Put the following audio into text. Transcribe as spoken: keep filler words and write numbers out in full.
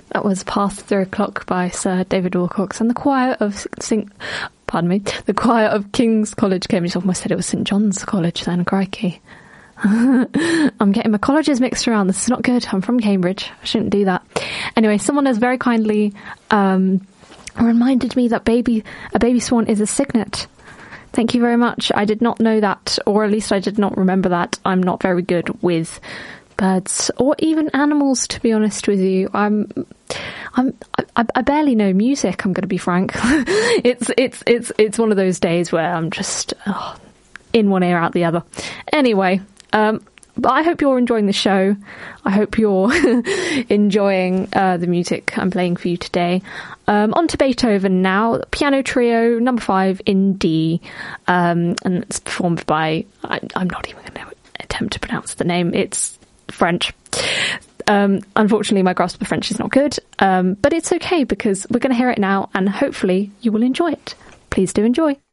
That was Past Three O'Clock by Sir David Wilcox, and the choir of St. Pardon me, the choir of King's College, Cambridge. I almost said it was St John's College then, crikey. I'm getting my colleges mixed around. This is not good. I'm from Cambridge. I shouldn't do that. Anyway, someone has very kindly um, reminded me that baby a baby swan is a cygnet. Thank you very much. I did not know that, or at least I did not remember that. I'm not very good with birds or even animals, to be honest with you. I'm, I'm, I, I barely know music. I'm going to be frank. it's, it's, it's, it's one of those days where I'm just oh, in one ear out the other. Anyway, um, but I hope you're enjoying the show. I hope you're enjoying uh, the music I'm playing for you today. Um, on to Beethoven now. Piano Trio, number five in D. Um, and it's performed by, I, I'm not even going to attempt to pronounce the name. It's French. Um, unfortunately, my grasp of French is not good. Um, but it's okay because we're going to hear it now and hopefully you will enjoy it. Please do enjoy.